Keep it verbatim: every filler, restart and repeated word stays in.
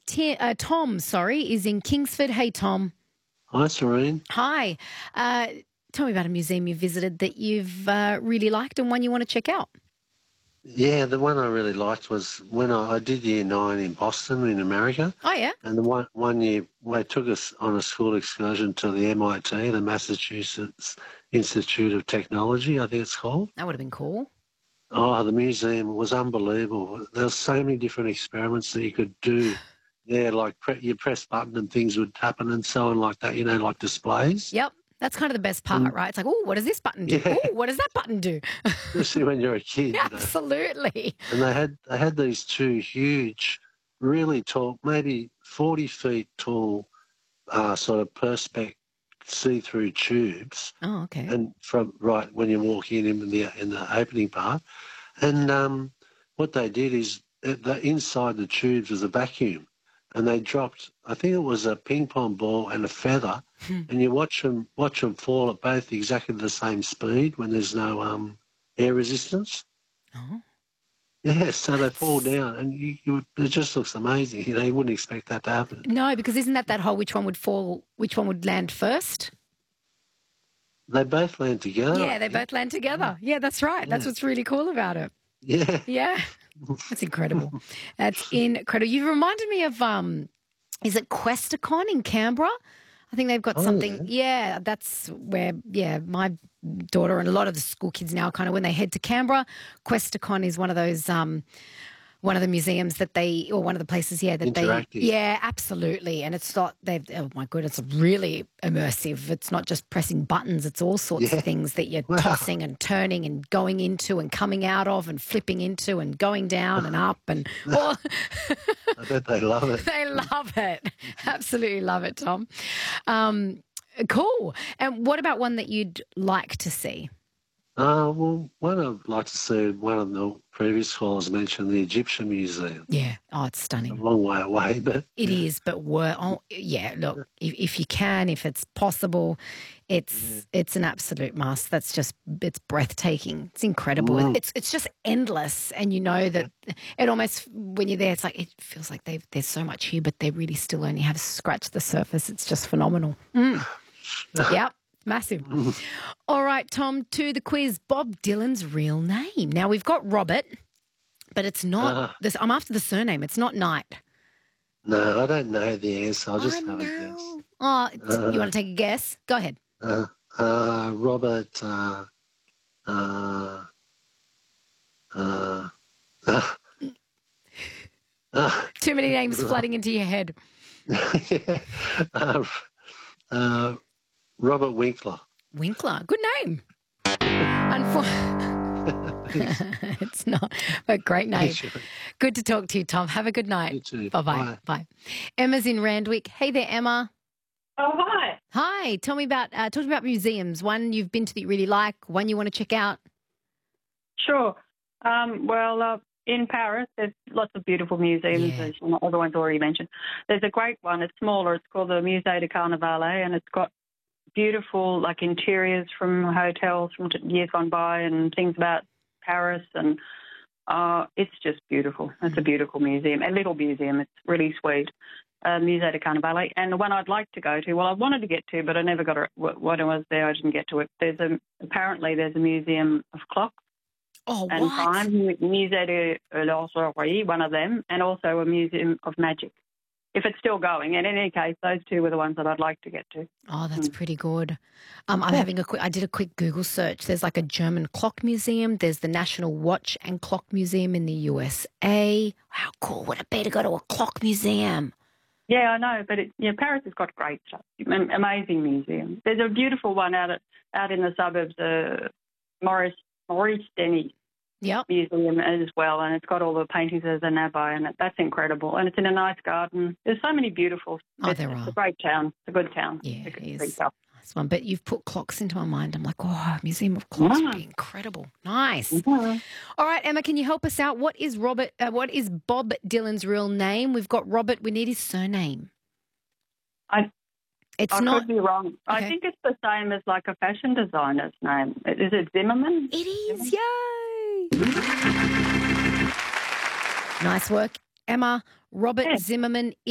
Ti- uh, Tom, sorry, is in Kingsford. Hey, Tom. Hi, Serene. Hi. Uh, tell me about a museum you visited that you've uh, really liked and one you want to check out. Yeah, the one I really liked was when I, I did year nine in Boston in America. Oh, yeah? And the one, one year they took us on a school excursion to the M I T, the Massachusetts Institute of Technology, I think it's called. That would have been cool. Oh, the museum was unbelievable. There's so many different experiments that you could do there, like pre- you press button and things would happen and so on like that, you know, like displays. Yep. That's kind of the best part, And right? It's like, oh, what does this button do? yeah, Oh, what does that button do? especially when you're a kid, you know. Absolutely. And they had they had these two huge, really tall, maybe forty feet tall, uh, sort of perspex see-through tubes, Oh, okay. and from right when you walk in in the in the opening part, and um, what they did is uh, the inside the tubes was a vacuum, and they dropped, I think it was a ping pong ball and a feather, and you watch them watch them fall at both exactly the same speed when there's no um, air resistance. Oh. Yeah, so they fall That's... down, and you, you, it just looks amazing. You know, you wouldn't expect that to happen. No, because isn't that that whole which one would fall, which one would land first? They both land together. Yeah, I they think. both land together. Yeah, that's right. That's Yeah, what's really cool about it. yeah. Yeah, that's incredible. That's incredible. You've reminded me of, um, is it Questacon in Canberra? I think they've got Oh something. yeah. Yeah, that's where, yeah, my daughter and a lot of the school kids now kind of when they head to Canberra, Questacon is one of those, um, one of the museums that they, or one of the places, yeah, that they, Interactive. yeah, absolutely. And it's not, they've, oh my goodness, it's really immersive. It's not just pressing buttons, it's all sorts of Yeah. things that you're Wow. tossing and turning and going into and coming out of and flipping into and going down and up and all. I bet they love it. They love it. Absolutely love it, Tom. Um, cool. And what about one that you'd like to see? Uh, well, one I'd like to see, one of the previous callers mentioned the Egyptian Museum. Yeah. Oh, it's A stunning. long way away, but It yeah, is, but wor- oh, yeah, look, if, if you can, if it's possible, yeah. it's it's an absolute must. That's just, it's breathtaking. It's incredible. It- Mm, It's it's just endless. And you know that it almost, when you're there, it's like, it feels like they've, there's so much here, but they really still only have scratched the surface. It's just phenomenal. Mm. Yep. Massive. mm. All right, Tom, to the quiz. Bob Dylan's real name. Now, we've got Robert, but it's not, Uh, this, I'm after the surname. It's not Knight. no, I don't know the answer. I'll I just have a guess. know. Oh, t- you Uh, want to take a guess? Go ahead. uh, uh, Robert. Uh, uh, uh, uh, uh, Too many names flooding into your head. yeah. uh, uh, Robert Winkler. Winkler. Good name. Unfor- it's not, but great name. Good to talk to you, Tom. Have a good You night. too. Bye-bye. Bye. Bye. Emma's in Randwick. Hey there, Emma. Oh, hi. Hi. Tell me about, uh, talk to me about museums. One you've been to that you really like, one you want to check out. Sure. Um, well, uh, in Paris, there's lots of beautiful museums, Yeah. as all the ones already mentioned. There's a great one. It's smaller. It's called the Musée de Carnavalet, and it's got beautiful, like, interiors from hotels from t- years gone by and things about Paris, and uh, it's just beautiful. It's a beautiful museum, a little museum. It's really sweet. Uh, Musée de Carnavalet. And the one I'd like to go to, well, I wanted to get to, but I never got it. When I was there, I didn't get to it. There's a apparently there's a museum of clocks Oh, and what? time, Musée de l'Horlogerie, one of them, and also a museum of magic. If it's still going. And in any case, those two were the ones that I'd like to get to. Oh, that's Mm. pretty good. Um, I'm having a quick, I did a quick Google search. There's like a German clock museum. There's the National Watch and Clock Museum in the U S A. How cool would it be to go to a clock museum? Yeah, I know, but it, yeah, Paris has got great stuff, Am- amazing museums. There's a beautiful one out at, out in the suburbs, uh, Maurice Maurice Denny Yep. Museum as well, and it's got all the paintings of the Nabai, and it, that's incredible. And it's in a nice garden. There's so many beautiful. Oh, It's, there it's are. a great town. It's a good town. Yeah, It's a it good is. town. Nice one. But you've put clocks into my mind. I'm like, oh, a museum of clocks would be Mm. incredible. Nice. Mhm. All right, Emma, can you help us out? What is Robert? Uh, what is Bob Dylan's real name? We've got Robert. We need his surname. I It's I not. could be wrong. I Okay. think it's the same as like a fashion designer's name. Is it Zimmerman? It is. Yay! Nice work, Emma. Robert Yeah. Zimmerman